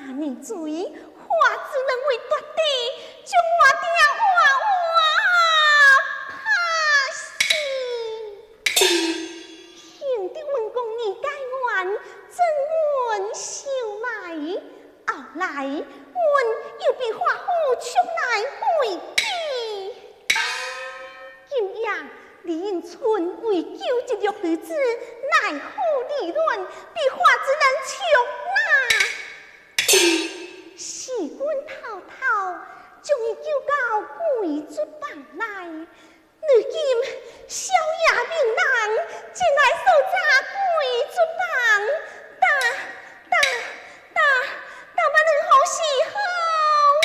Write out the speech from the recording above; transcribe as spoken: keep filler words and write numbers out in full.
年罪，化之人为夺地，将我爹活活拍死。兄弟问公义该冤，怎问受来？后来阮又被华府出来回击。今夜李应春为救一玉女子，奈何利润被华之人抢拿。时君滔滔，将伊救到贵族房内，如今